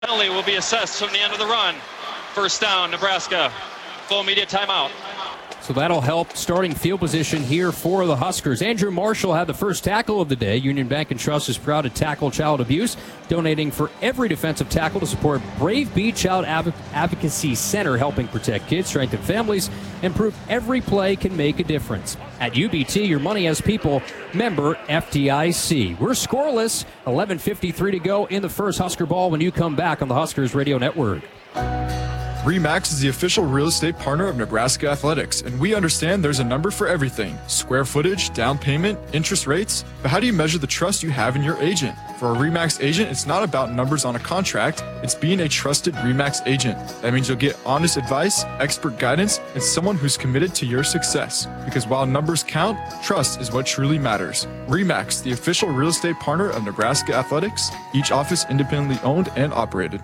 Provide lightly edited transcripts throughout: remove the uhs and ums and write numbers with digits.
Penalty will be assessed from the end of the run. First down, Nebraska. Full immediate timeout. So that'll help starting field position here for the Huskers. Andrew Marshall had the first tackle of the day. Union Bank and Trust is proud to tackle child abuse, donating for every defensive tackle to support Brave Bee Child Advocacy Center, helping protect kids, strengthen families, and prove every play can make a difference. At UBT, your money has people. Member FDIC. We're scoreless. 11:53 to go in the first. Husker ball when you come back on the Huskers Radio Network. RE/MAX is the official real estate partner of Nebraska Athletics, and we understand there's a number for everything. Square footage, down payment, interest rates. But how do you measure the trust you have in your agent? For a RE/MAX agent, it's not about numbers on a contract. It's being a trusted RE/MAX agent. That means you'll get honest advice, expert guidance, and someone who's committed to your success. Because while numbers count, trust is what truly matters. RE/MAX, the official real estate partner of Nebraska Athletics, each office independently owned and operated.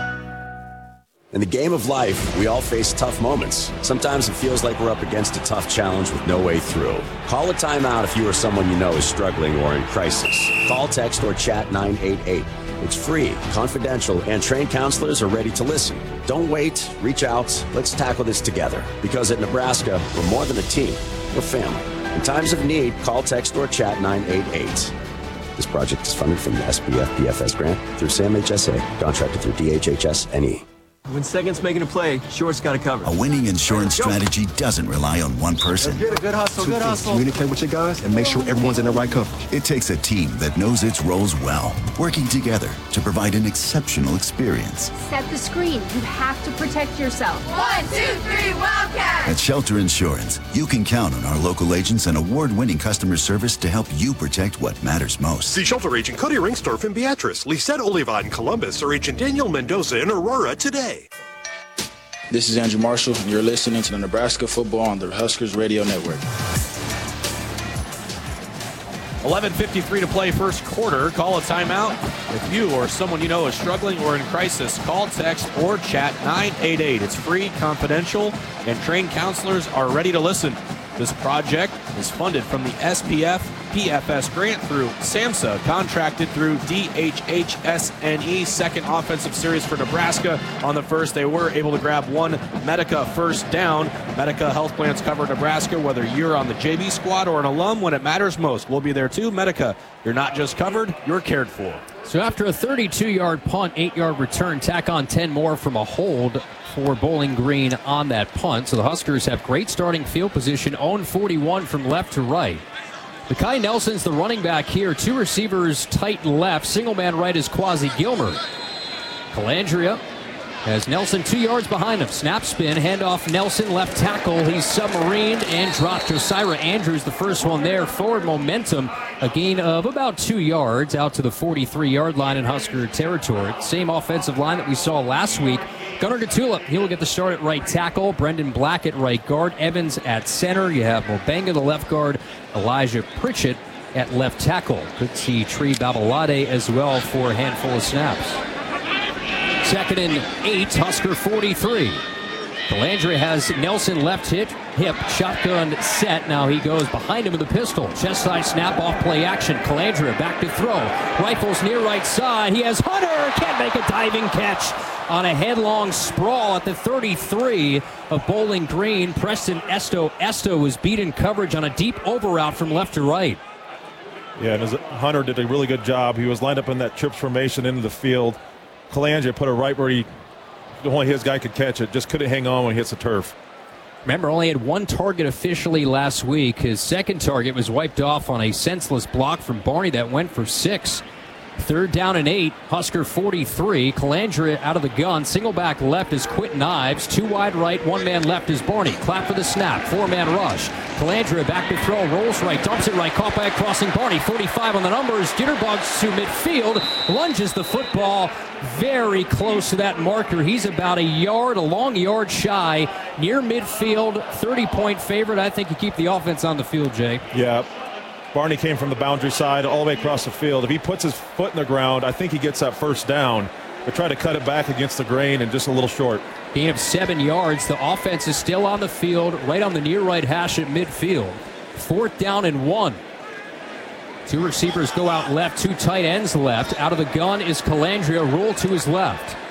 In the game of life, we all face tough moments. Sometimes it feels like we're up against a tough challenge with no way through. Call a timeout if you or someone you know is struggling or in crisis. Call, text, or chat 988. It's free, confidential, and trained counselors are ready to listen. Don't wait. Reach out. Let's tackle this together. Because at Nebraska, we're more than a team. We're family. In times of need, call, text, or chat 988. This project is funded from the SPF PFS grant through SAM-HSA, contracted through DHHS-NE. When Second's making a play, Short's got it covered. A winning insurance strategy doesn't rely on one person. Let's get a good hustle, good hustle. Communicate with your guys and make sure everyone's in the right coverage. It takes a team that knows its roles well, working together to provide an exceptional experience. Set the screen. You have to protect yourself. 1, 2, 3, Wildcat! At Shelter Insurance, you can count on our local agents and award-winning customer service to help you protect what matters most. See Shelter Agent Cody Ringstorff in Beatrice, Lisette Oliva in Columbus, or Agent Daniel Mendoza in Aurora today. This is Andrew Marshall, and you're listening to the Nebraska Football on the Huskers Radio Network. 11:53 to play first quarter. Call a timeout if you or someone you know is struggling or in crisis. Call, text, or chat 988. It's free, confidential, and trained counselors are ready to listen. This project is funded from the SPF PFS grant through SAMHSA, contracted through DHHS-NE. Second offensive series for Nebraska. On the first, they were able to grab one Medica first down. Medica Health Plans cover Nebraska, whether you're on the JV squad or an alum. When it matters most, we'll be there too. Medica, you're not just covered, you're cared for. So after a 32-yard punt, 8-yard return, tack on 10 more from a hold for Bowling Green on that punt. So the Huskers have great starting field position, own 41 from left to right. Mekhi Nelson's the running back here. Two receivers tight left. Single man right is Quasi Gilmer. Calandria has Nelson 2 yards behind him. Snap spin, handoff Nelson, left tackle. He's submarined and dropped Josiah Andrews, the first one there. Forward momentum, a gain of about 2 yards out to the 43-yard line in Husker territory. Same offensive line that we saw last week. Gunnar Gatula, he will get the start at right tackle. Brendan Black at right guard. Evans at center. You have Mobenga, the left guard. Elijah Pritchett at left tackle. Could see Tree Babalade as well for a handful of snaps. 2nd and 8, Husker 43. Calandria has Nelson left hip, shotgun set. Now he goes behind him with the pistol. Chest side snap off play action. Calandria back to throw. Rifles near right side. He has Hunter. Can't make a diving catch on a headlong sprawl at the 33 of Bowling Green. Preston Esto was beat in coverage on a deep over route from left to right. Yeah, and Hunter did a really good job. He was lined up in that trips formation into the field. Calandria put it right where only his guy could catch it. Just couldn't hang on when he hits the turf. Remember, only had one target officially last week. His second target was wiped off on a senseless block from Barney that went for 6. 3rd down and 8, Husker 43. Calandria out of the gun. Single back left is Quentin Ives. 2 wide right, 1 man left is Barney. Clap for the snap, 4-man rush. Calandria back to throw, rolls right, dumps it right, caught by a crossing Barney. 45 on the numbers, jitterbugs to midfield, lunges the football very close to that marker. He's about a long yard shy, near midfield, 30-point favorite. I think you keep the offense on the field, Jay. Yeah. Barney came from the boundary side all the way across the field. If he puts his foot in the ground, I think he gets that first down. They try to cut it back against the grain and just a little short. Gain of 7 yards. The offense is still on the field, right on the near right hash at midfield. 4th down and 1. Two receivers go out left, two tight ends left. Out of the gun is Calandria. Rule to his left.